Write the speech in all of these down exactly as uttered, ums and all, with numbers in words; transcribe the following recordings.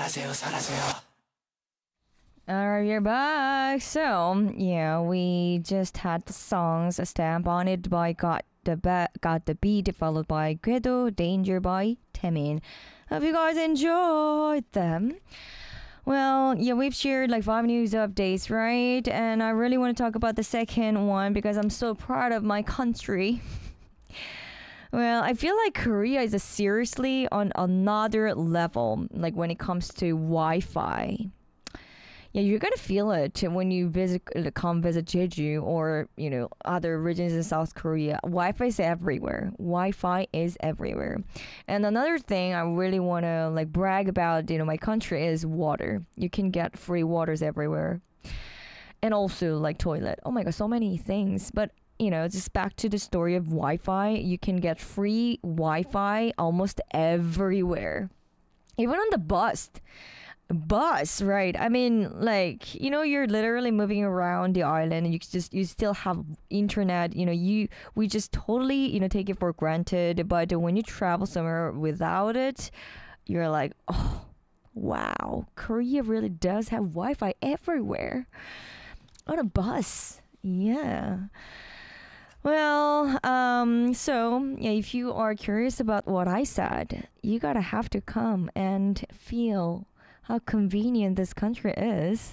살아세요, 살아세요. Alright, you're back. So, yeah, we just had the songs A Stamp on It by Got the Ba- Got the Beat, followed by Guido, Danger by Temin. Hope you guys enjoyed them. Well, yeah, we've shared like five news updates, right? And I really want to talk about the second one because I'm so proud of my country. Well, I feel like Korea is a seriously on another level, like when it comes to Wi-Fi. Yeah, you're gonna feel it when you visit, uh, come visit Jeju or you know other regions in South Korea. Wi-Fi is everywhere. Wi-Fi is everywhere. And another thing I really wanna like brag about, you know, my country is water. You can get free waters everywhere, and also like toilet. Oh my god, so many things. But you know, just back to the story of Wi-Fi. You can get free Wi-Fi almost everywhere, even on the bus bus right. I mean, like, you know, you're literally moving around the island and you just you still have internet. You know, you we just totally, you know, take it for granted, but when you travel somewhere without it, you're like, oh wow, Korea really does have Wi-Fi everywhere on a bus. Yeah. Well, um, so yeah, if you are curious about what I said, you gotta have to come and feel how convenient this country is.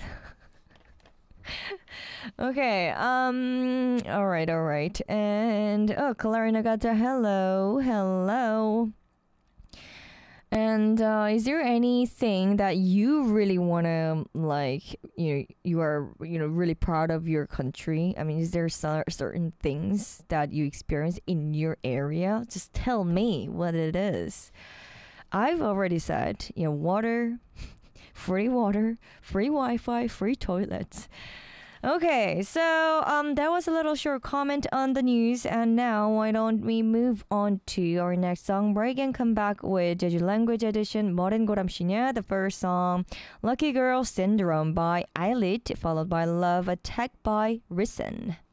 Okay, um, all right, all right. And, oh, Kalari Nagata, hello, hello. And uh, is there anything that you really want to, like, you know, you are, you know, really proud of your country? I mean, is there cer- certain things that you experience in your area? Just tell me what it is. I've already said, you know, water, free water, free Wi-Fi, free toilets. Okay, so um, that was a little short comment on the news, and now why don't we move on to our next song break and come back with Jeju Language Edition, Moren Goram Shinya, the first song, Lucky Girl Syndrome by Eyelid, followed by Love Attack by Risen.